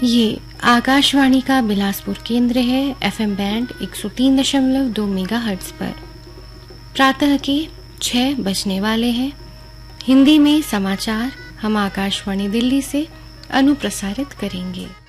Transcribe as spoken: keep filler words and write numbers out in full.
ये आकाशवाणी का बिलासपुर केंद्र है। एफएम बैंड एक सौ तीन दशमलव दो मेगाहर्ट्ज पर प्रातः के छह बजने वाले हैं। हिंदी में समाचार हम आकाशवाणी दिल्ली से अनुप्रसारित करेंगे।